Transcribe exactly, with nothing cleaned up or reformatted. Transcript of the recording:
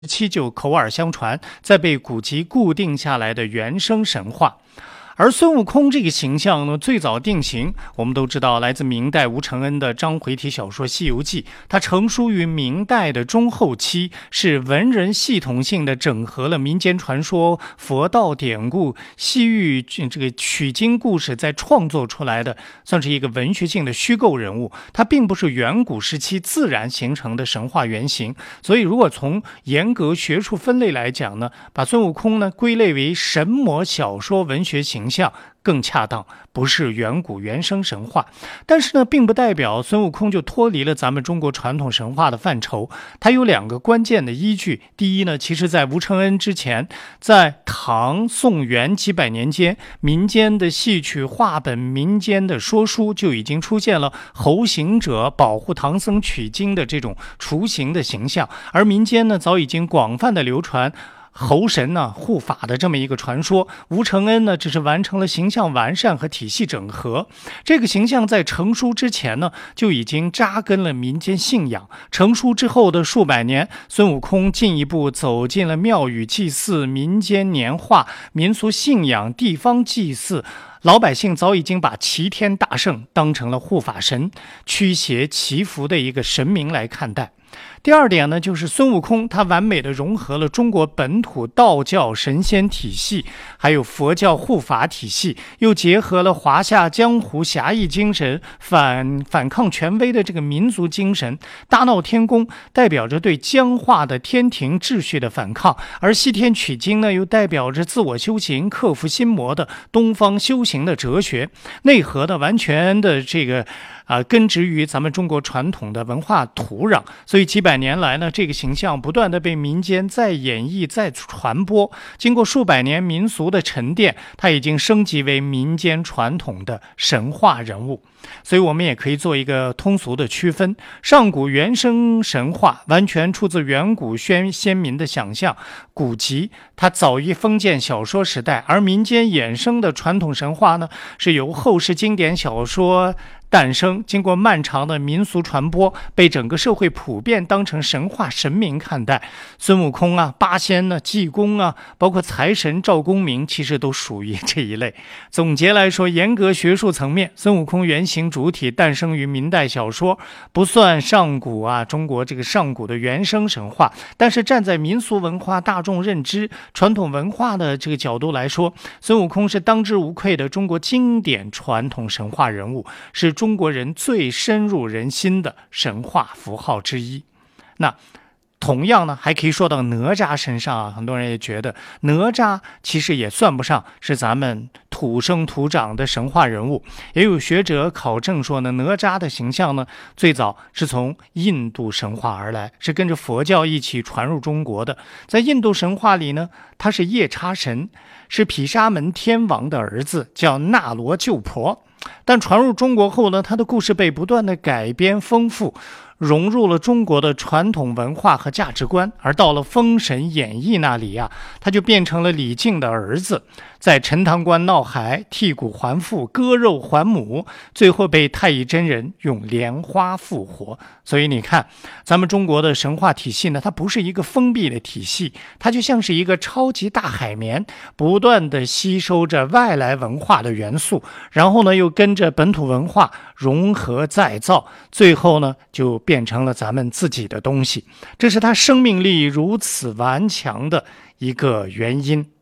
期就口耳相传，再被古籍固定下来的原生神话。而孙悟空这个形象呢，最早定型，我们都知道来自明代吴承恩的章回体小说《西游记》，它成书于明代的中后期，是文人系统性的整合了民间传说、佛道典故、西域这个取经故事，再创作出来的，算是一个文学性的虚构人物。它并不是远古时期自然形成的神话原型，所以如果从严格学术分类来讲呢，把孙悟空呢归类为神魔小说文学形象更恰当，不是远古原生神话。但是呢，并不代表孙悟空就脱离了咱们中国传统神话的范畴。它有两个关键的依据。第一呢，其实在吴承恩之前，在唐宋元几百年间，民间的戏曲话本、民间的说书就已经出现了猴行者保护唐僧取经的这种雏形的形象，而民间呢早已经广泛的流传猴神呢护法的这么一个传说。吴承恩呢只是完成了形象完善和体系整合。这个形象在成书之前呢就已经扎根了民间信仰，成书之后的数百年，孙悟空进一步走进了庙宇祭祀、民间年画、民俗信仰、地方祭祀。老百姓早已经把齐天大圣当成了护法神、驱邪祈福的一个神明来看待。第二点呢，就是孙悟空他完美的融合了中国本土道教神仙体系，还有佛教护法体系，又结合了华夏江湖侠义精神、反反抗权威的这个民族精神。大闹天宫代表着对僵化的天庭秩序的反抗，而西天取经呢，又代表着自我修行、克服心魔的东方修行的哲学，内核的完全的这个啊、呃，根植于咱们中国传统的文化土壤。所以几百年来呢，这个形象不断的被民间再演绎、再传播，经过数百年民俗的沉淀，它已经升级为民间传统的神话人物。所以我们也可以做一个通俗的区分，上古原生神话完全出自远古先先民的想象，古籍它早于封建小说时代，而民间衍生的传统神话呢，是由后世经典小说诞生，经过漫长的民俗传播，被整个社会普遍当成神话神明看待。孙悟空啊、八仙呢、济公啊，包括财神赵公明，其实都属于这一类。总结来说，严格学术层面，孙悟空原型主体诞生于明代小说，不算上古啊，中国这个上古的原生神话。但是站在民俗文化、大众认知、传统文化的这个角度来说，孙悟空是当之无愧的中国经典传统神话人物，是中国人最深入人心的神话符号之一。那同样呢，还可以说到哪吒身上啊，很多人也觉得哪吒其实也算不上是咱们土生土长的神话人物。也有学者考证说呢，哪吒的形象呢，最早是从印度神话而来，是跟着佛教一起传入中国的。在印度神话里呢，他是夜叉神，是毗沙门天王的儿子，叫那罗救婆。但传入中国后呢，他的故事被不断的改编丰富，融入了中国的传统文化和价值观。而到了《封神演义》那里啊，他就变成了李靖的儿子，在陈塘关闹海，剔骨还父，割肉还母，最后被太乙真人用莲花复活。所以你看，咱们中国的神话体系呢，它不是一个封闭的体系，它就像是一个超级大海绵，不断的吸收着外来文化的元素，然后呢又跟着本土文化融合再造，最后呢就变成了咱们自己的东西。这是它生命力如此顽强的一个原因。